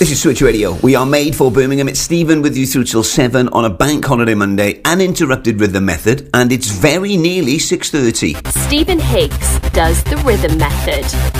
This is Switch Radio. We are made for Birmingham. It's Stephen with you through till 7 on a bank holiday Monday, uninterrupted rhythm method, and it's very nearly 6:30. Stephen Higgs does the rhythm method.